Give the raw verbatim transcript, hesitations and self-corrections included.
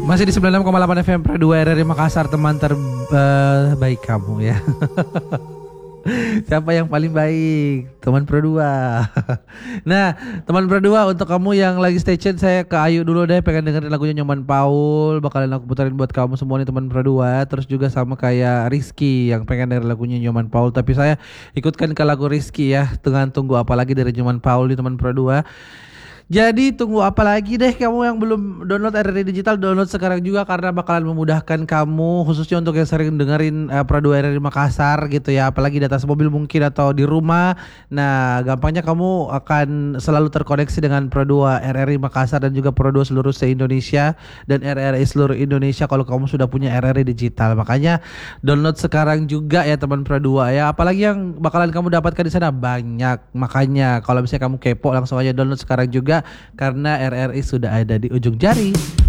Masih di sembilan puluh enam koma delapan F M Pro dua R R I Makassar, teman terbaik kamu ya. Siapa yang paling baik? Teman Pro dua. Nah, teman Pro dua, untuk kamu yang lagi stay tune, saya ke Ayu dulu deh, pengen dengerin lagunya Nyoman Paul. Bakalan aku puterin buat kamu semua nih teman Pro dua. Terus juga sama kayak Rizky yang pengen denger lagunya Nyoman Paul. Tapi saya ikutkan ke lagu Rizky ya, dengan Tunggu Apa Lagi dari Nyoman Paul di teman Pro dua. Jadi tunggu apa lagi deh, kamu yang belum download R R I Digital, download sekarang juga karena bakalan memudahkan kamu, khususnya untuk yang sering dengerin uh, Pro dua R R I Makassar gitu ya, apalagi di atas mobil mungkin atau di rumah. Nah, gampangnya kamu akan selalu terkoneksi dengan Pro dua R R I Makassar dan juga Pro dua seluruh se-Indonesia dan R R I seluruh Indonesia kalau kamu sudah punya R R I Digital. Makanya download sekarang juga ya teman Pro dua ya. Apalagi yang bakalan kamu dapatkan di sana banyak. Makanya kalau misalnya kamu kepo, langsung aja download sekarang juga karena R R I sudah ada di ujung jari.